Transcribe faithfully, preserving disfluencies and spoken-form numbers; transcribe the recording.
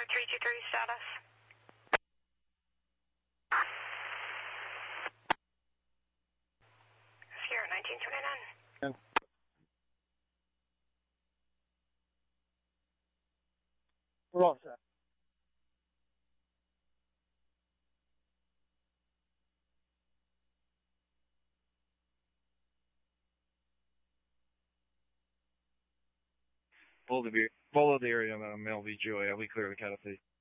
three two three status. Sierra nineteen twenty-nine. We're all set. Follow the, follow the area on uh, Mel V. Joey. We clear the Catapult.